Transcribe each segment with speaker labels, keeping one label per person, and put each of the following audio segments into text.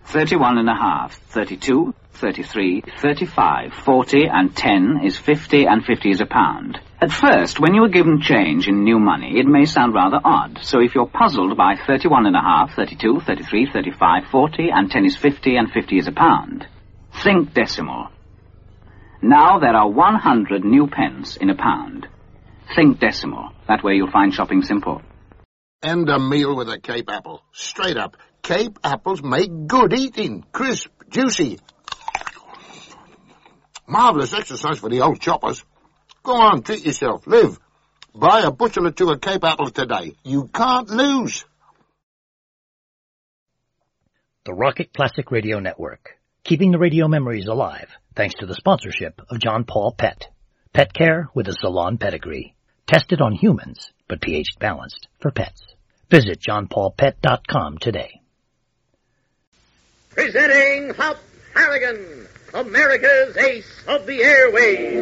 Speaker 1: 31.5, 32, 33, 35, 40, and 10 is 50, and 50 is a pound. At first, when you are given change in new money, it may sound rather odd. So if you're puzzled by 31.5, 32, 33, 35, 40, and 10 is 50, and 50 is a pound, think decimal. Now there are 100 new pence in a pound. Think decimal. That way you'll find shopping simple.
Speaker 2: And a meal with a Cape apple. Straight up. Cape apples make good eating. Crisp, juicy. Marvellous exercise for the old choppers. Go on, treat yourself. Live. Buy a bushel or two of Cape apples today. You can't lose.
Speaker 3: The Rocket Classic Radio Network. Keeping the radio memories alive, thanks to the sponsorship of John Paul Pet. Pet care with a salon pedigree. Tested on humans, but pH balanced for pets. Visit johnpaulpet.com today.
Speaker 4: Presenting Hop Harrigan, America's ace of the airways.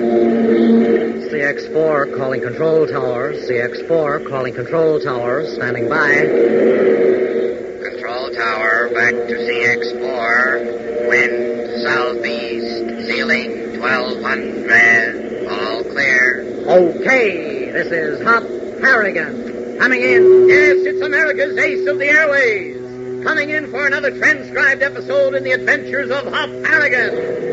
Speaker 5: CX-4 calling control tower. CX-4 calling control tower. Standing by.
Speaker 6: Control tower, back to CX-4. Wind southeast, ceiling 1200. All clear.
Speaker 5: Okay, this is Hop Harrigan. Coming in.
Speaker 4: Yes, it's America's ace of the airways. Coming in for another transcribed episode in the adventures of Hop Harrigan.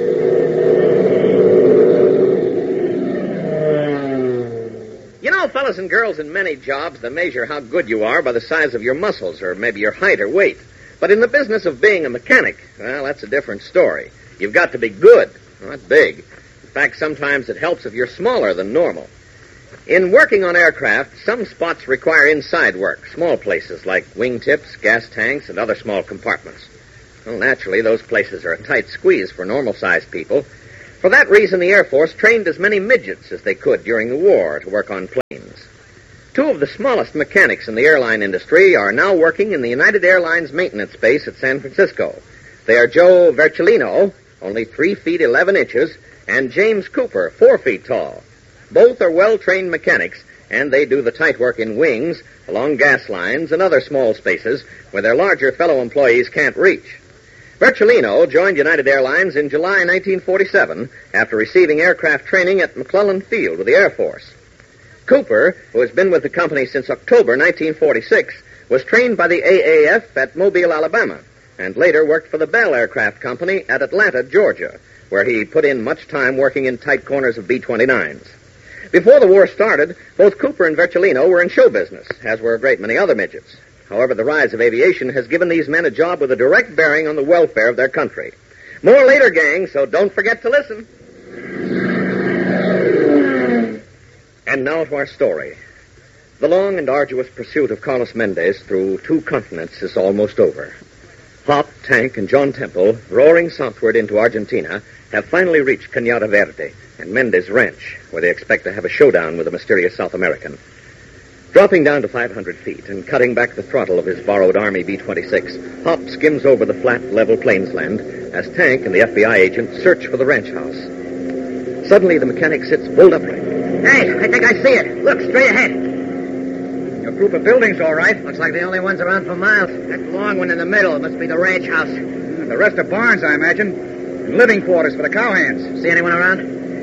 Speaker 4: You know, fellas and girls, in many jobs, they measure how good you are by the size of your muscles, or maybe your height or weight. But in the business of being a mechanic, well, that's a different story. You've got to be good, not big. In fact, sometimes it helps if you're smaller than normal. In working on aircraft, some spots require inside work, small places like wingtips, gas tanks, and other small compartments. Well, naturally, those places are a tight squeeze for normal-sized people. For that reason, the Air Force trained as many midgets as they could during the war to work on planes. Two of the smallest mechanics in the airline industry are now working in the United Airlines maintenance base at San Francisco. They are Joe Vercellino, only 3 feet 11 inches, and James Cooper, 4 feet tall. Both are well-trained mechanics, and they do the tight work in wings, along gas lines, and other small spaces where their larger fellow employees can't reach. Vercellino joined United Airlines in July 1947 after receiving aircraft training at McClellan Field with the Air Force. Cooper, who has been with the company since October 1946, was trained by the AAF at Mobile, Alabama, and later worked for the Bell Aircraft Company at Atlanta, Georgia, where he put in much time working in tight corners of B-29s. Before the war started, both Cooper and Vercellino were in show business, as were a great many other midgets. However, the rise of aviation has given these men a job with a direct bearing on the welfare of their country. More later, gang, so don't forget to listen. And now to our story. The long and arduous pursuit of Carlos Mendez through 2 continents is almost over. Hop, Tank, and John Temple, roaring southward into Argentina, have finally reached Cañada Verde and Mendez Ranch, where they expect to have a showdown with the mysterious South American. Dropping down to 500 feet and cutting back the throttle of his borrowed Army B-26, Hop skims over the flat, level plainsland as Tank and the FBI agent search for the ranch house. Suddenly, the mechanic sits bolt upright.
Speaker 5: Hey, I think I see it. Look, straight ahead.
Speaker 7: Your group of buildings, all right.
Speaker 5: Looks like the only ones around for miles. That long one in the middle must be the ranch house.
Speaker 7: The rest are barns, I imagine. And living quarters for the cowhands.
Speaker 5: See anyone around?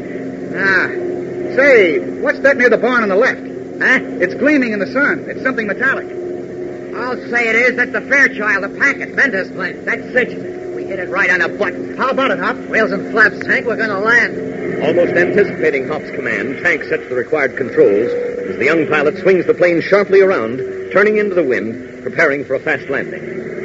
Speaker 7: Say, what's that near the barn on the left?
Speaker 5: Huh?
Speaker 7: It's gleaming in the sun. It's something metallic.
Speaker 5: I'll say it is. That's the Fairchild, the packet. Mendez plane. That cinches it. We hit it right on the button.
Speaker 7: How about it, Hop?
Speaker 5: Wheels and flaps, Tank. We're going to land.
Speaker 4: Almost anticipating Hop's command, Tank sets the required controls as the young pilot swings the plane sharply around, turning into the wind, preparing for a fast landing.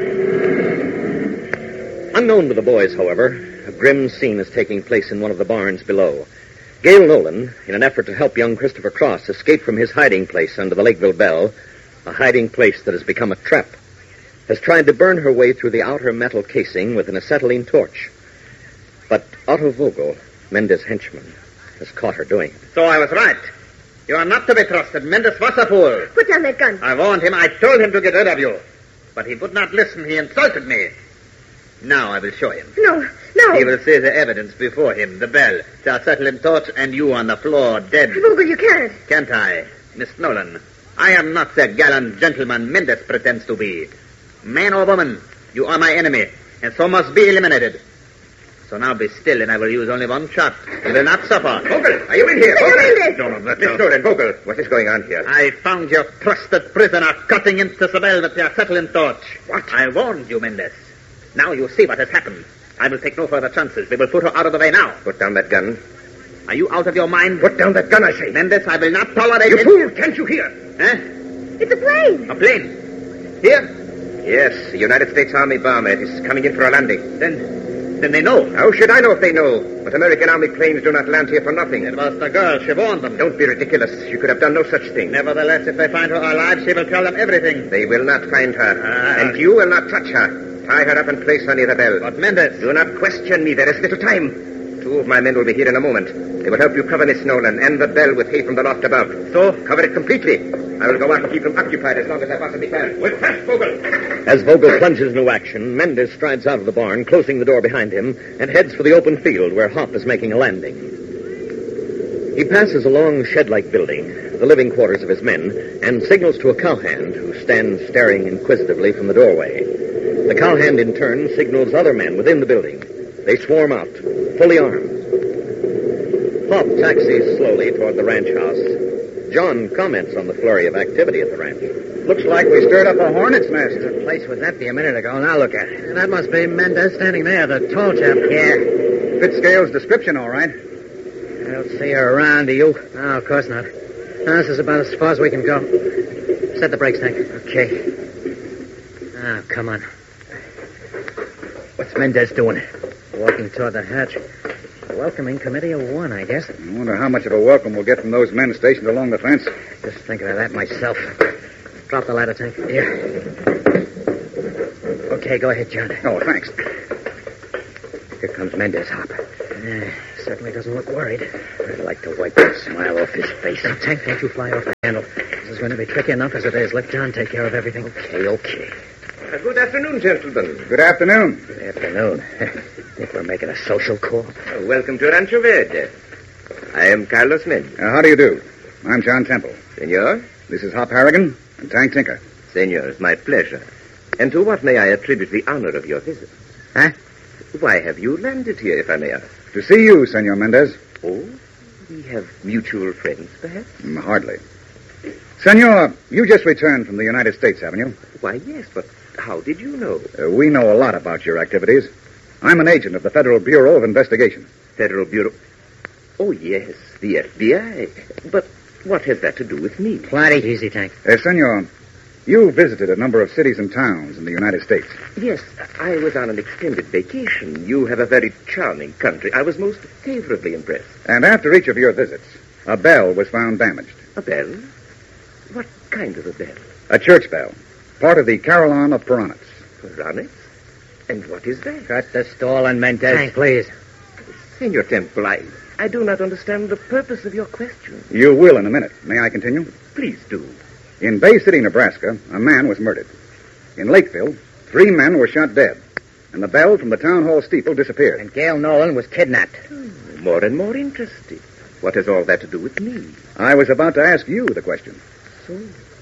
Speaker 4: Unknown to the boys, however, a grim scene is taking place in one of the barns below. Gail Nolan, in an effort to help young Christopher Cross escape from his hiding place under the Lakeville Bell, a hiding place that has become a trap, has tried to burn her way through the outer metal casing with an acetylene torch. But Otto Vogel, Mendez' henchman, has caught her doing it.
Speaker 7: So I was right. You are not to be trusted. Mendez was a fool.
Speaker 8: Put down that gun.
Speaker 7: I warned him. I told him to get rid of you. But he would not listen. He insulted me. Now I will show him.
Speaker 8: No.
Speaker 7: He will see the evidence before him, the bell, the acetylene torch, and you on the floor, dead.
Speaker 8: Vogel, you can't.
Speaker 7: Can't I? Miss Nolan, I am not the gallant gentleman Mendez pretends to be. Man or woman, you are my enemy, and so must be eliminated. So now be still, and I will use only one shot. You will not suffer.
Speaker 4: Vogel, are you in here?
Speaker 8: Mendes!
Speaker 7: No,
Speaker 4: Miss Snowden, Vogel, what is going on here?
Speaker 7: I found your trusted prisoner cutting into Isabel with the acetylene torch.
Speaker 4: What?
Speaker 7: I warned you, Mendes. Now you see what has happened. I will take no further chances. We will put her out of the way now.
Speaker 4: Put down that gun.
Speaker 7: Are you out of your mind?
Speaker 4: Put down that gun, I say.
Speaker 7: Mendes, I will not tolerate
Speaker 4: You
Speaker 7: it.
Speaker 4: fool, can't you hear?
Speaker 7: Huh?
Speaker 8: It's a plane.
Speaker 7: A plane? Here?
Speaker 4: Yes, the United States Army bomber. It is coming in for a landing.
Speaker 7: Then they know.
Speaker 4: How should I know if they know? But American Army planes do not land here for nothing.
Speaker 7: It was the girl. She warned them.
Speaker 4: Don't be ridiculous. You could have done no such thing.
Speaker 7: Nevertheless, if they find her alive, she will tell them everything.
Speaker 4: They will not find her. And you will not touch her. Tie her up and place her near the bell.
Speaker 7: But Mendes...
Speaker 4: Do not question me. There is little time. 2 of my men will be here in a moment. They will help you cover Miss Nolan and the bell with hay from the loft above. So, cover it completely. I will go out and keep them occupied as long as I possibly can. With fast, Vogel!
Speaker 9: As Vogel plunges into action, Mendes strides out of the barn, closing the door behind him, and heads for the open field where Hop is making a landing. He passes a long shed-like building, the living quarters of his men, and signals to a cowhand who stands staring inquisitively from the doorway. The cowhand, in turn, signals other men within the building. They swarm out, fully armed. Hop taxis slowly toward the ranch house. John comments on the flurry of activity at the ranch.
Speaker 10: Looks like we stirred up a hornet's nest.
Speaker 5: The place was empty a minute ago. Now look at it. That must be Mendes standing there, the tall chap.
Speaker 10: Yeah. Fits Scales' description, all right.
Speaker 5: I don't see her around, do you? No, of course not. No, this is about as far as we can go. Set the brakes, Hank. Okay. Ah, come on. What's Mendes doing? Walking toward the hatch. A welcoming committee of one, I guess.
Speaker 10: I wonder how much of a welcome we'll get from those men stationed along the fence.
Speaker 5: Just thinking of that myself. Drop the ladder, Tank. Here. Okay, go ahead, John.
Speaker 10: Oh, thanks.
Speaker 5: Here comes Mendes, Hop. Certainly doesn't look worried. I'd like to wipe that smile off his face. Now, Tank, don't you fly off the handle. This is going to be tricky enough as it is. Let John take care of everything. Okay.
Speaker 4: Good afternoon, gentlemen.
Speaker 10: Good afternoon.
Speaker 5: Good afternoon. Think we're making a social call?
Speaker 4: Welcome to Rancho Verde. I am Carlos Mendes.
Speaker 10: How do you do? I'm John Temple.
Speaker 4: Senor?
Speaker 10: This is Hop Harrigan and Tank Tinker.
Speaker 4: Senor, it's my pleasure. And to what may I attribute the honor of your visit?
Speaker 5: Huh?
Speaker 4: Why have you landed here, if I may ask?
Speaker 10: To see you, Senor Mendes.
Speaker 4: Oh, we have mutual friends, perhaps?
Speaker 10: Hardly. Senor, you just returned from the United States, haven't you?
Speaker 4: Why, yes, but how did you know?
Speaker 10: We know a lot about your activities. I'm an agent of the Federal Bureau of Investigation.
Speaker 4: Federal Bureau? Oh, yes, the FBI. But what has that to do with me?
Speaker 5: Plenty. Easy, Tank.
Speaker 10: Senor, you visited a number of cities and towns in the United States.
Speaker 4: Yes, I was on an extended vacation. You have a very charming country. I was most favorably impressed.
Speaker 10: And after each of your visits, a bell was found damaged.
Speaker 4: A bell? What kind of a bell?
Speaker 10: A church bell. Part of the Carillon of Piranhas.
Speaker 4: Piranhas? And what is that?
Speaker 5: Cut the stalling, Mendes. Tank, please.
Speaker 4: Senor Temple, I do not understand the purpose of your question.
Speaker 10: You will in a minute. May I continue?
Speaker 4: Please do.
Speaker 10: In Bay City, Nebraska, a man was murdered. In Lakeville, 3 men were shot dead. And the bell from the town hall steeple disappeared.
Speaker 5: And Gail Nolan was kidnapped.
Speaker 4: More and more interesting. What has all that to do with me?
Speaker 10: I was about to ask you the question.
Speaker 4: So,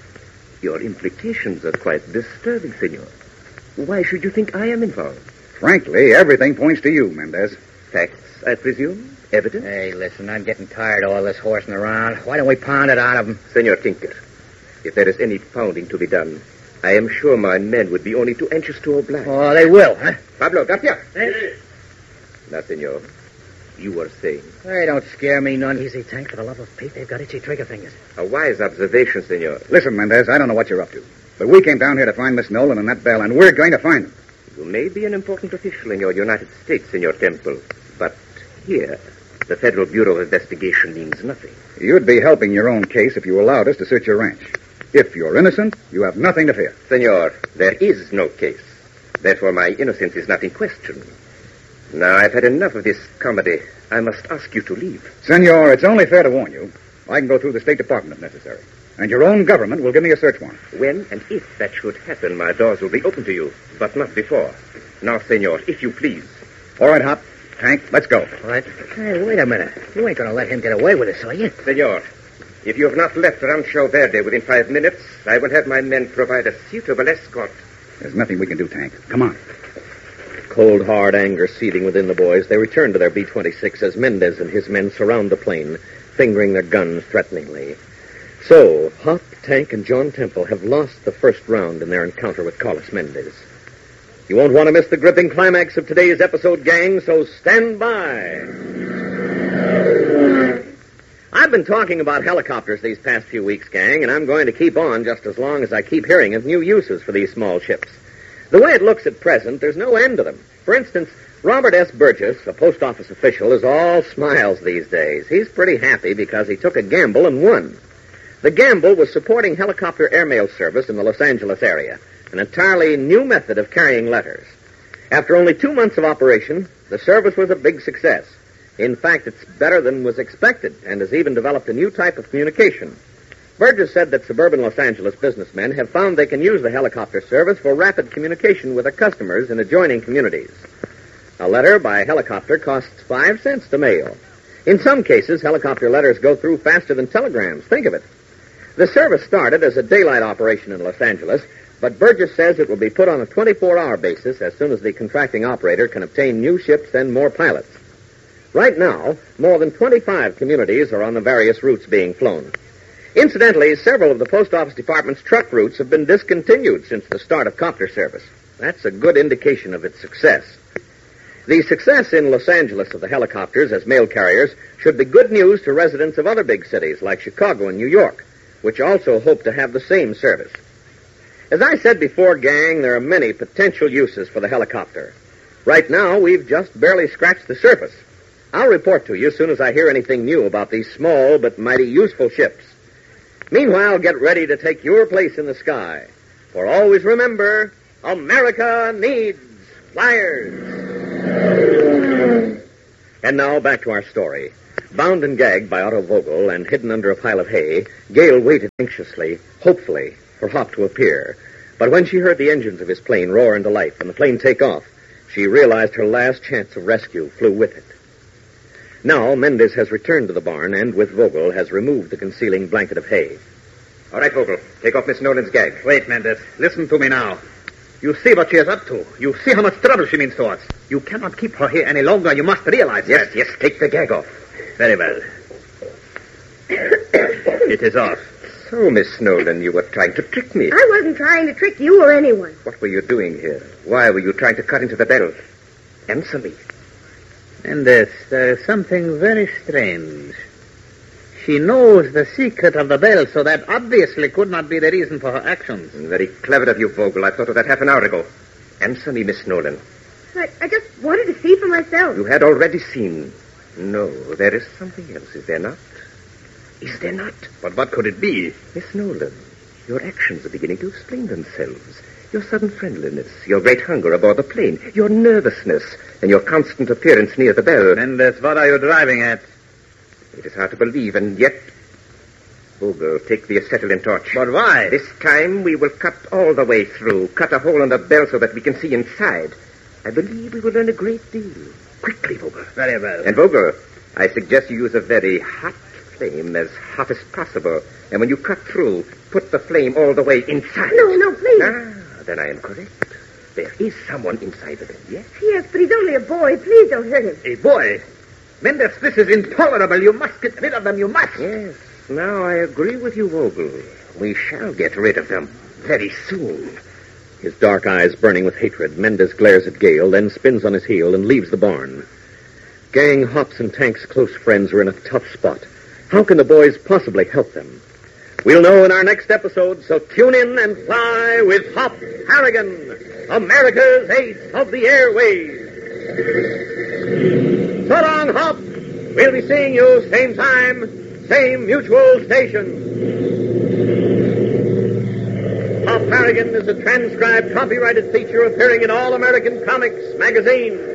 Speaker 4: your implications are quite disturbing, senor. Why should you think I am involved?
Speaker 10: Frankly, everything points to you, Mendes.
Speaker 4: Facts, I presume? Evidence?
Speaker 5: Hey, listen, I'm getting tired of all this horsing around. Why don't we pound it out of him?
Speaker 4: Senor Tinker, if there is any pounding to be done, I am sure my men would be only too anxious to oblige.
Speaker 5: Oh, they will, huh?
Speaker 4: Pablo, Garcia. Hey. Now, senor, you were saying...
Speaker 5: Hey, don't scare me none. Easy, Tank. For the love of Pete, they've got itchy trigger fingers.
Speaker 4: A wise observation, senor.
Speaker 10: Listen, Mendes, I don't know what you're up to. But we came down here to find Miss Nolan and that bell, and we're going to find them.
Speaker 4: You may be an important official in your United States, Senor Temple, but here, the Federal Bureau of Investigation means nothing.
Speaker 10: You'd be helping your own case if you allowed us to search your ranch. If you're innocent, you have nothing to fear.
Speaker 4: Senor, there is no case. Therefore, my innocence is not in question. Now, I've had enough of this comedy. I must ask you to leave.
Speaker 10: Senor, it's only fair to warn you. I can go through the State Department if necessary. And your own government will give me a search warrant.
Speaker 4: When and if that should happen, my doors will be open to you, but not before. Now, senor, if you please.
Speaker 10: All right, Hop. Tank, let's go.
Speaker 5: All right. Hey, wait a minute. You ain't going to let him get away with this, are you?
Speaker 4: Senor, if you have not left Rancho Verde within 5 minutes, I will have my men provide a suitable escort.
Speaker 10: There's nothing we can do, Tank. Come on.
Speaker 9: Cold, hard anger seething within the boys, they return to their B-26 as Mendez and his men surround the plane, fingering their guns threateningly. So, Hop, Tank, and John Temple have lost the first round in their encounter with Carlos Mendez. You won't want to miss the gripping climax of today's episode, gang, so stand by. I've been talking about helicopters these past few weeks, gang, and I'm going to keep on just as long as I keep hearing of new uses for these small ships. The way it looks at present, there's no end to them. For instance, Robert S. Burgess, a post office official, is all smiles these days. He's pretty happy because he took a gamble and won. The gamble was supporting helicopter airmail service in the Los Angeles area, an entirely new method of carrying letters. After only 2 months of operation, the service was a big success. In fact, it's better than was expected and has even developed a new type of communication. Burgess said that suburban Los Angeles businessmen have found they can use the helicopter service for rapid communication with their customers in adjoining communities. A letter by helicopter costs 5 cents to mail. In some cases, helicopter letters go through faster than telegrams. Think of it. The service started as a daylight operation in Los Angeles, but Burgess says it will be put on a 24-hour basis as soon as the contracting operator can obtain new ships and more pilots. Right now, more than 25 communities are on the various routes being flown. Incidentally, several of the Post Office Department's truck routes have been discontinued since the start of copter service. That's a good indication of its success. The success in Los Angeles of the helicopters as mail carriers should be good news to residents of other big cities like Chicago and New York, which also hope to have the same service. As I said before, gang, there are many potential uses for the helicopter. Right now, we've just barely scratched the surface. I'll report to you as soon as I hear anything new about these small but mighty useful ships. Meanwhile, get ready to take your place in the sky. For always remember, America needs flyers. And now back to our story. Bound and gagged by Otto Vogel and hidden under a pile of hay, Gail waited anxiously, hopefully, for Hop to appear. But when she heard the engines of his plane roar into life and the plane take off, she realized her last chance of rescue flew with it. Now, Mendez has returned to the barn and, with Vogel, has removed the concealing blanket of hay.
Speaker 10: All right, Vogel. Take off Miss Nolan's gag.
Speaker 7: Wait, Mendez. Listen to me now. You see what she is up to. You see how much trouble she means to us. You cannot keep her here any longer. You must realize that.
Speaker 10: Yes, take the gag off.
Speaker 7: Very well. It is off.
Speaker 10: So, Miss Nolan, you were trying to trick me.
Speaker 8: I wasn't trying to trick you or anyone.
Speaker 10: What were you doing here? Why were you trying to cut into the bell? Answer me.
Speaker 7: Mendez, there is something very strange. She knows the secret of the bell, so that obviously could not be the reason for her actions.
Speaker 10: Very clever of you, Vogel. I thought of that half an hour ago. Answer me, Miss Nolan.
Speaker 8: I just wanted to see for myself.
Speaker 10: You had already seen. No, there is something else, is there not? Is there not?
Speaker 7: But what could it be?
Speaker 10: Miss Nolan, your actions are beginning to explain themselves. Your sudden friendliness, your great hunger aboard the plane, your nervousness, and your constant appearance near the bell.
Speaker 7: Mendez, what are you driving at?
Speaker 10: It is hard to believe, and yet... Vogel, take the acetylene torch.
Speaker 7: But why?
Speaker 10: This time we will cut all the way through, cut a hole in the bell so that we can see inside. I believe we will learn a great deal. Quickly, Vogel.
Speaker 7: Very well.
Speaker 10: And Vogel, I suggest you use a very hot flame, as hot as possible. And when you cut through, put the flame all the way inside.
Speaker 8: No, please.
Speaker 10: Then I am correct. There is someone inside the bell, yes?
Speaker 8: Yes, but he's only a boy. Please don't hurt him.
Speaker 7: A boy? Mendez, this is intolerable. You must get rid of them. You must.
Speaker 10: Yes. Now I agree with you, Vogel. We shall get rid of them very soon.
Speaker 9: His dark eyes burning with hatred, Mendez glares at Gale, then spins on his heel and leaves the barn. Gang, Hop's and Tank's close friends are in a tough spot. How can the boys possibly help them? We'll know in our next episode, so tune in and fly with Hop Harrigan, America's ace of the airways. So long, Hop. We'll be seeing you same time, same mutual station. Hop Harrigan is a transcribed, copyrighted feature appearing in All American Comics magazine.